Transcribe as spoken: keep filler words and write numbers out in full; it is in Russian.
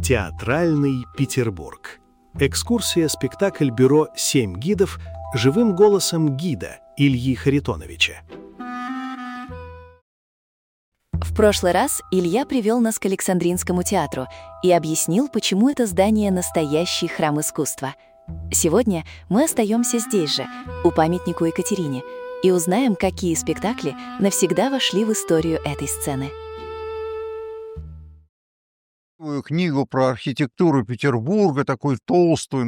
Театральный Петербург. Экскурсия-спектакль бюро «Семь гидов» живым голосом гида Ильи Харитоновича. В прошлый раз Илья привел нас к Александринскому театру и объяснил, почему это здание настоящий храм искусства. Сегодня мы остаемся здесь же, у памятника Екатерине, и узнаем, какие спектакли навсегда вошли в историю этой сцены. Книгу про архитектуру Петербурга, такую толстую,